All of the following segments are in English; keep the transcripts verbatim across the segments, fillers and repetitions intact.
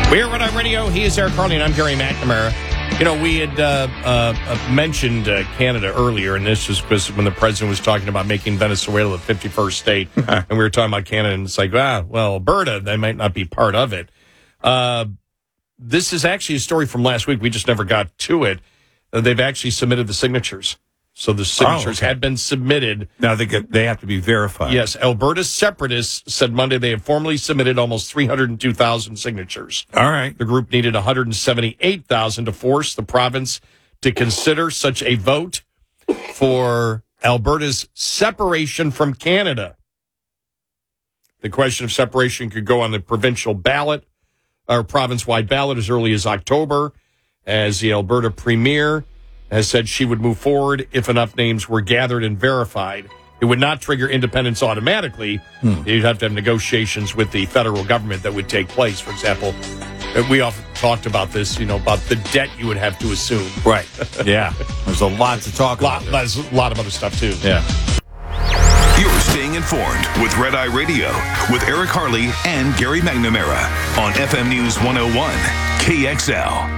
We're Red Eye Radio. He is Eric Carly, and I'm Gary McNamara. You know, we had uh, uh, mentioned uh, Canada earlier, and this was because when the president was talking about making Venezuela the fifty-first state, and we were talking about Canada, and it's like, ah, well, Alberta, they might not be part of it. Uh, this is actually a story from last week. We just never got to it. Uh, they've actually submitted the signatures. So the signatures oh, okay. had been submitted. Now they get, they have to be verified. Yes. Alberta separatists said Monday they have formally submitted almost three hundred two thousand signatures. All right. The group needed one hundred seventy-eight thousand to force the province to consider such a vote for Alberta's separation from Canada. The question of separation could go on the provincial ballot or province-wide ballot as early as October, as the Alberta Premier has said she would move forward if enough names were gathered and verified. It would not trigger independence automatically. Hmm. You'd have to have negotiations with the federal government that would take place. For example, we often talked about this, you know, about the debt you would have to assume. Right. Yeah. There's a lot to talk lot, about. There's a lot of other stuff, too. Yeah. You're staying informed with Red Eye Radio with Eric Harley and Gary McNamara on F M News one oh one K X L.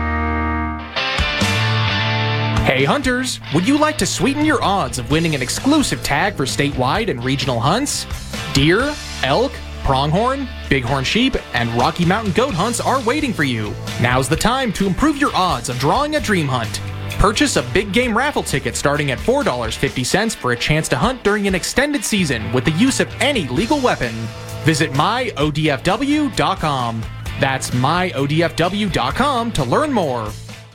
Hey hunters, would you like to sweeten your odds of winning an exclusive tag for statewide and regional hunts? Deer, elk, pronghorn, bighorn sheep, and Rocky Mountain goat hunts are waiting for you. Now's the time to improve your odds of drawing a dream hunt. Purchase a big game raffle ticket starting at four dollars and fifty cents for a chance to hunt during an extended season with the use of any legal weapon. Visit my O D F W dot com. That's my O D F W dot com to learn more.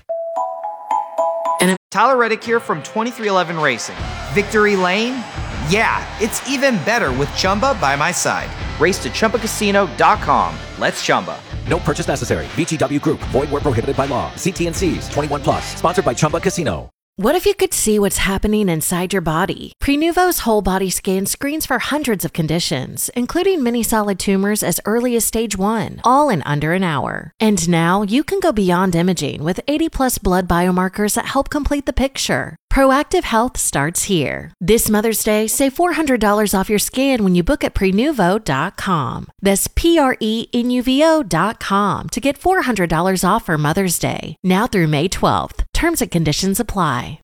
Tyler Reddick here from twenty-three eleven Racing. Victory Lane? Yeah, it's even better with Chumba by my side. Race to Chumba Casino dot com. Let's Chumba. No purchase necessary. V G W Group. Void where prohibited by law. See T and C's. twenty-one plus. Sponsored by Chumba Casino. What if you could see what's happening inside your body? Prenuvo's whole body scan screens for hundreds of conditions, including many solid tumors as early as stage one, all in under an hour. And now you can go beyond imaging with eighty plus blood biomarkers that help complete the picture. Proactive Health starts here. This Mother's Day, save four hundred dollars off your scan when you book at prenuvo dot com. That's P R E N U V O dot com to get four hundred dollars off for Mother's Day, now through May twelfth. Terms and conditions apply.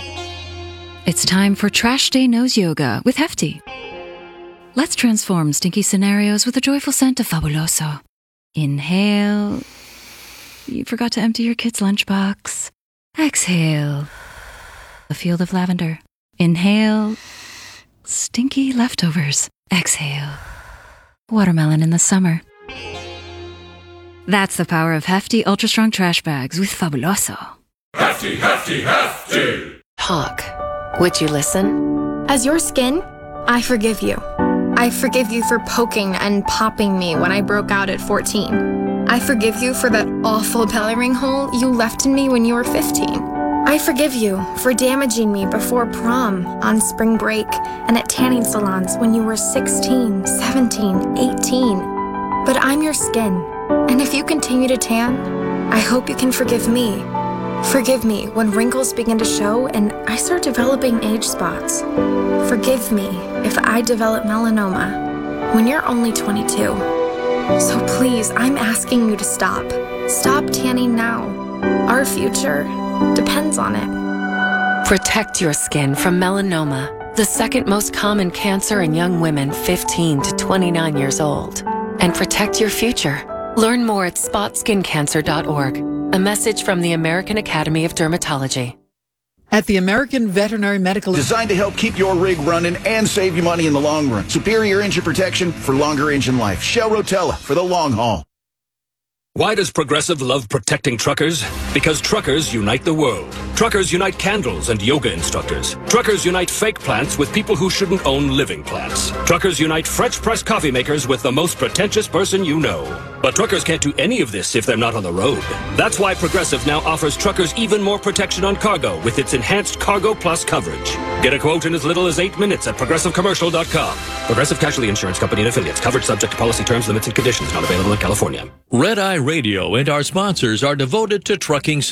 It's time for Trash Day Nose Yoga with Hefty. Let's transform stinky scenarios with a joyful scent of Fabuloso. Inhale. You forgot to empty your kid's lunchbox. Exhale. A field of lavender. Inhale. Stinky leftovers. Exhale. Watermelon in the summer. That's the power of Hefty Ultra Strong Trash Bags with Fabuloso. Hefty, hefty, hefty! Talk. Would you listen? As your skin, I forgive you. I forgive you for poking and popping me when I broke out at fourteen. I forgive you for that awful belly ring hole you left in me when you were fifteen. I forgive you for damaging me before prom, on spring break, and at tanning salons when you were sixteen, seventeen, eighteen. But I'm your skin, and if you continue to tan, I hope you can forgive me. Forgive me when wrinkles begin to show and I start developing age spots. Forgive me if I develop melanoma when you're only twenty-two. So please, I'm asking you to stop. Stop tanning now. Our future depends on it. Protect your skin from melanoma, the second most common cancer in young women fifteen to twenty-nine years old. And protect your future. Learn more at spot skin cancer dot org. A message from the American Academy of Dermatology. At the American Veterinary Medical... Designed to help keep your rig running and save you money in the long run. Superior engine protection for longer engine life. Shell Rotella for the long haul. Why does Progressive love protecting truckers? Because truckers unite the world. Truckers unite candles and yoga instructors. Truckers unite fake plants with people who shouldn't own living plants. Truckers unite French press coffee makers with the most pretentious person you know. But truckers can't do any of this if they're not on the road. That's why Progressive now offers truckers even more protection on cargo with its enhanced Cargo Plus coverage. Get a quote in as little as eight minutes at progressive commercial dot com. Progressive Casualty Insurance Company and affiliates. Coverage subject to policy terms, limits, and conditions. Not available in California. Red Eye Radio and our sponsors are devoted to trucking